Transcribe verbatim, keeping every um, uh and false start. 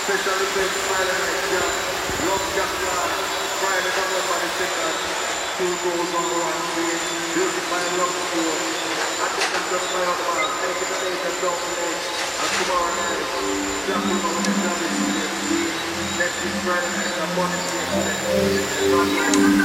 Special request Friday night jam. Love Jack Clark. Friday November the second. Two goals on one way. Music by Love School. I think that's just my husband. Take it away and don't play. And tomorrow night, Jack will come with the jam is next week. Next week Friday night, I'm on the